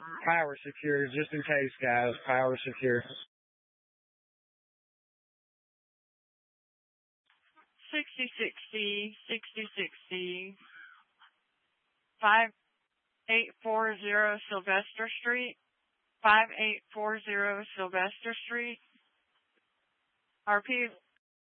Power secure, just in case, guys. Power secure. 6060, 6060, 5840 Sylvester Street, 5840 Sylvester Street. RP